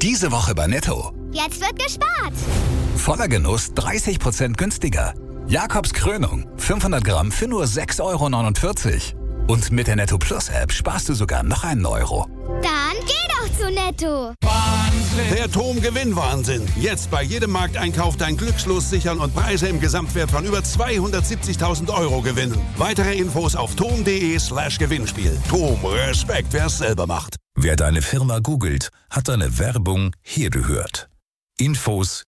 Diese Woche bei Netto. Jetzt wird gespart. Voller Genuss 30% günstiger. Jakobs Krönung 500 Gramm für nur 6,49 €. Und mit der Netto Plus App sparst du sogar noch einen Euro. Dann geh doch zu Netto. Wahnsinn! Der TOM-Gewinn-Wahnsinn. Jetzt bei jedem Markteinkauf dein Glückslos sichern und Preise im Gesamtwert von über 270.000 € gewinnen. Weitere Infos auf tom.de/Gewinnspiel. TOM, Respekt, wer es selber macht. Wer deine Firma googelt, hat deine Werbung hier gehört. Infos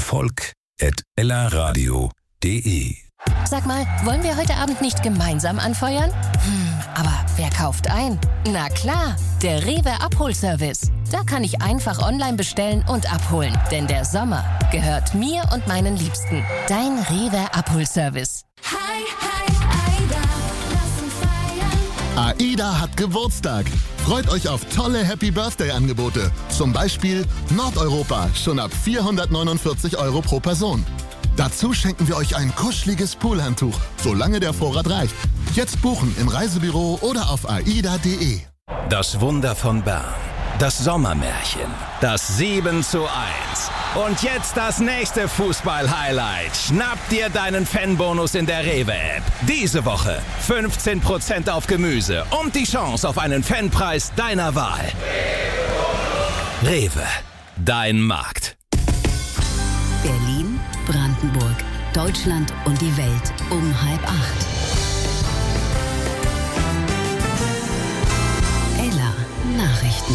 erfolg@ellaradio.de. Sag mal, wollen wir heute Abend nicht gemeinsam anfeuern? Aber wer kauft ein? Na klar, der Rewe Abholservice. Da kann ich einfach online bestellen und abholen. Denn der Sommer gehört mir und meinen Liebsten. Dein Rewe Abholservice. Hi, hi, Aida, lass uns feiern. AIDA hat Geburtstag. Freut euch auf tolle Happy-Birthday-Angebote. Zum Beispiel Nordeuropa, schon ab 449 € pro Person. Dazu schenken wir euch ein kuscheliges Poolhandtuch, solange der Vorrat reicht. Jetzt buchen im Reisebüro oder auf aida.de. Das Wunder von Bern. Das Sommermärchen. Das 7:1. Und jetzt das nächste Fußball-Highlight. Schnapp dir deinen Fanbonus in der Rewe-App. Diese Woche 15% auf Gemüse und die Chance auf einen Fanpreis deiner Wahl. Rewe. Dein Markt. Berlin, Brandenburg, Deutschland und die Welt um 7:30. Ella Nachrichten.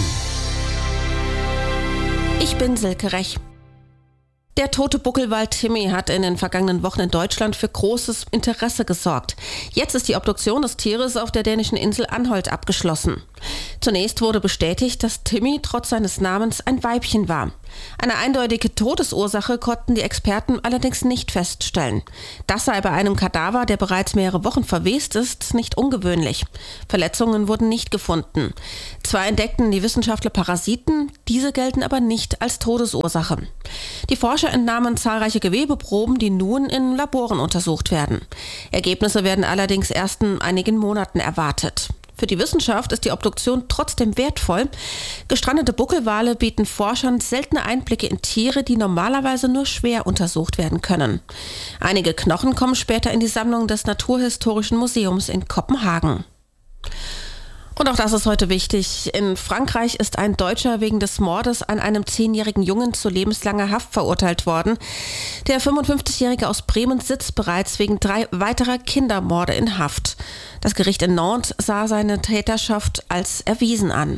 Ich bin Silke Rech. Der tote Buckelwal Timmy hat in den vergangenen Wochen in Deutschland für großes Interesse gesorgt. Jetzt ist die Obduktion des Tieres auf der dänischen Insel Anholt abgeschlossen. Zunächst wurde bestätigt, dass Timmy trotz seines Namens ein Weibchen war. Eine eindeutige Todesursache konnten die Experten allerdings nicht feststellen. Das sei bei einem Kadaver, der bereits mehrere Wochen verwest ist, nicht ungewöhnlich. Verletzungen wurden nicht gefunden. Zwar entdeckten die Wissenschaftler Parasiten, diese gelten aber nicht als Todesursache. Die Forscher entnahmen zahlreiche Gewebeproben, die nun in Laboren untersucht werden. Ergebnisse werden allerdings erst in einigen Monaten erwartet. Für die Wissenschaft ist die Obduktion trotzdem wertvoll. Gestrandete Buckelwale bieten Forschern seltene Einblicke in Tiere, die normalerweise nur schwer untersucht werden können. Einige Knochen kommen später in die Sammlung des Naturhistorischen Museums in Kopenhagen. Und auch das ist heute wichtig. In Frankreich ist ein Deutscher wegen des Mordes an einem 10-jährigen Jungen zu lebenslanger Haft verurteilt worden. Der 55-Jährige aus Bremen sitzt bereits wegen 3 weiterer Kindermorde in Haft. Das Gericht in Nantes sah seine Täterschaft als erwiesen an.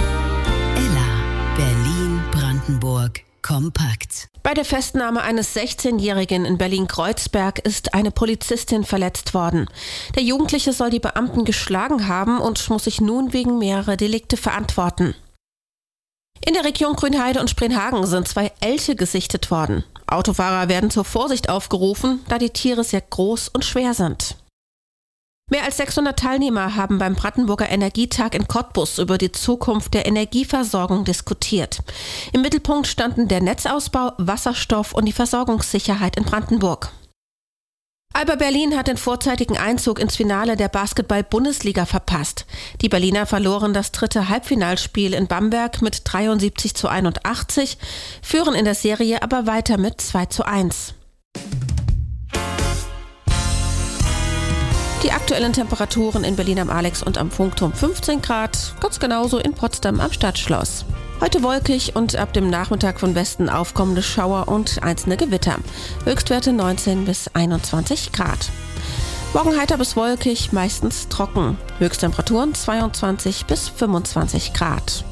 Ella, Berlin, Brandenburg, kompakt. Bei der Festnahme eines 16-Jährigen in Berlin-Kreuzberg ist eine Polizistin verletzt worden. Der Jugendliche soll die Beamten geschlagen haben und muss sich nun wegen mehrerer Delikte verantworten. In der Region Grünheide und Spreenhagen sind 2 Elche gesichtet worden. Autofahrer werden zur Vorsicht aufgerufen, da die Tiere sehr groß und schwer sind. Mehr als 600 Teilnehmer haben beim Brandenburger Energietag in Cottbus über die Zukunft der Energieversorgung diskutiert. Im Mittelpunkt standen der Netzausbau, Wasserstoff und die Versorgungssicherheit in Brandenburg. Alba Berlin hat den vorzeitigen Einzug ins Finale der Basketball-Bundesliga verpasst. Die Berliner verloren das 3. Halbfinalspiel in Bamberg mit 73:81, führen in der Serie aber weiter mit 2:1. Die aktuellen Temperaturen in Berlin am Alex und am Funkturm 15 Grad, ganz genauso in Potsdam am Stadtschloss. Heute wolkig und ab dem Nachmittag von Westen aufkommende Schauer und einzelne Gewitter. Höchstwerte 19 bis 21 Grad. Morgen heiter bis wolkig, meistens trocken. Höchsttemperaturen 22 bis 25 Grad.